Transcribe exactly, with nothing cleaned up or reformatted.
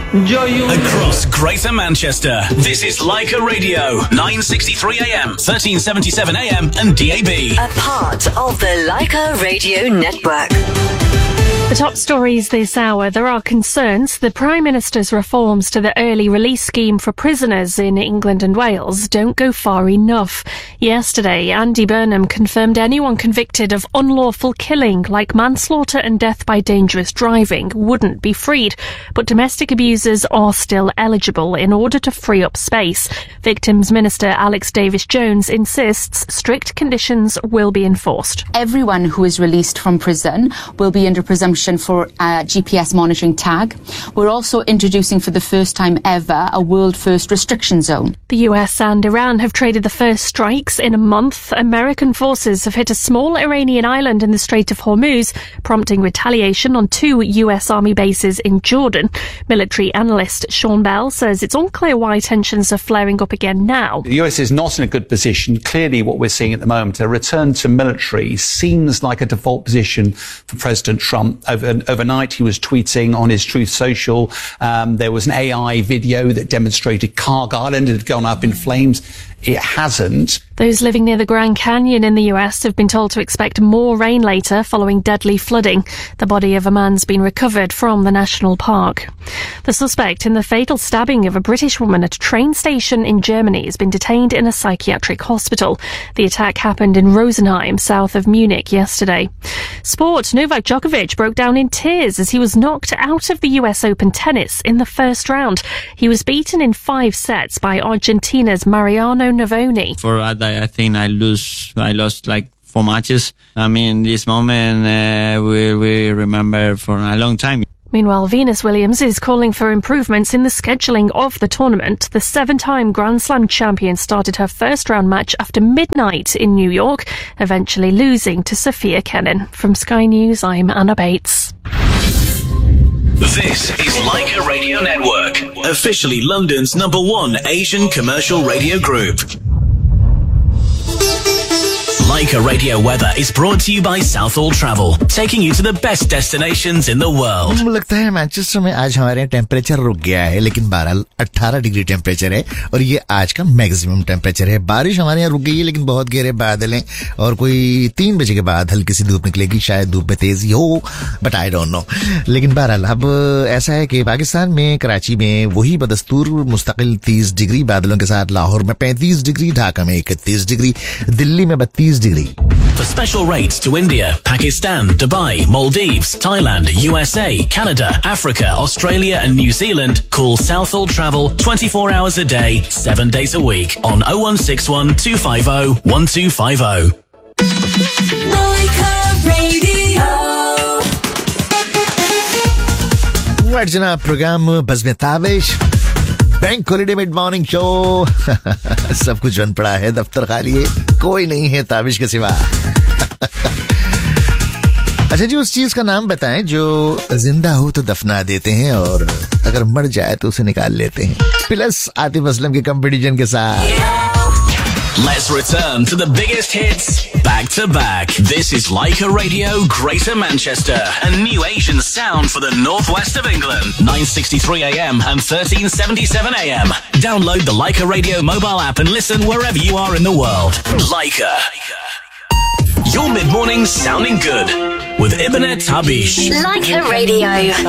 Across Greater Manchester, this is Leica Radio, nine sixty-three A M, thirteen seventy-seven A M and D A B. A part of the Leica Radio Network. The top stories this hour. There are concerns the Prime Minister's reforms to the early release scheme for prisoners in England and Wales don't go far enough. Yesterday, Andy Burnham confirmed anyone convicted of unlawful killing, like manslaughter and death by dangerous driving, wouldn't be freed. But domestic abusers are still eligible in order to free up space. Victims Minister Alex Davis-Jones insists strict conditions will be enforced. Everyone who is released from prison will be under presumption for a G P S monitoring tag. We're also introducing for the first time ever a world-first restriction zone. The U S and Iran have traded the first strikes in a month. American forces have hit a small Iranian island in the Strait of Hormuz, prompting retaliation on two U S Army bases in Jordan. Military analyst Sean Bell says it's unclear why tensions are flaring up again now. The U S is not in a good position. Clearly what we're seeing at the moment, a return to military, seems like a default position for President Trump. Over, overnight, he was tweeting on his Truth Social. Um, there was an A I video that demonstrated Carg Island had gone up in flames. It hasn't. Those living near the Grand Canyon in the U S have been told to expect more rain later following deadly flooding. The body of a man's been recovered from the national park. The suspect in the fatal stabbing of a British woman at a train station in Germany has been detained in a psychiatric hospital. The attack happened in Rosenheim, south of Munich, yesterday. Sport. Novak Djokovic broke down in tears as he was knocked out of the U S Open tennis in the first round. He was beaten in five sets by Argentina's Mariano Navoni. For that, I think I lose. I lost like four matches. I mean, this moment uh, we we remember for a long time. Meanwhile, Venus Williams is calling for improvements in the scheduling of the tournament. The seven-time Grand Slam champion started her first-round match after midnight in New York, eventually losing to Sophia Kenin. From Sky News, I'm Anna Bates. This is Leica Radio Network, officially London's number one Asian commercial radio group. Leica Radio Weather is brought to you by Southall Travel, taking you to the best destinations in the world. मुझे लगता है Manchester में आज हमारे यहाँ temperature रुक गया है, लेकिन बहरहाल अठारह डिग्री टेम्परेचर है और ये आज का मैक्सिमम टेम्परेचर है. बारिश हमारे यहाँ रुक गई है, लेकिन बहुत गहरे बादल हैं और कोई तीन बजे के बाद हल्की सी धूप निकलेगी. शायद धूप में तेजी हो, बट आई डोंट नो. लेकिन बहरहाल अब ऐसा है कि पाकिस्तान में कराची में वही बदस्तूर मुस्तकिल तीस डिग्री बादलों के साथ, लाहौर में पैंतीस डिग्री, ढाका में इकतीस डिग्री, दिल्ली में बत्तीस degree. For special rates to India, Pakistan, Dubai, Maldives, Thailand, U S A, Canada, Africa, Australia and New Zealand, call Southall Travel twenty-four hours a day, seven days a week on oh one six one, two five oh, one two five oh. Leica Radio. Right, जनाब, programme बज़्म Tabish, bank holiday mid morning show. सब कुछ बन पड़ा है, दफ्तर खाली है, कोई नहीं है ताबिश के सिवा. अच्छा जी, उस चीज का नाम बताएं जो जिंदा हो तो दफना देते हैं और अगर मर जाए तो उसे निकाल लेते हैं. प्लस आतिफ असलम के कंपटीशन के साथ. Let's return to the biggest hits back to back. This is Leica Radio Greater Manchester, a new Asian sound for the northwest of England. nine sixty-three A M and thirteen seventy-seven A M. Download the Leica Radio mobile app and listen wherever you are in the world. Leica. Your mid-morning sounding good with Ibanet Habish. Leica Radio.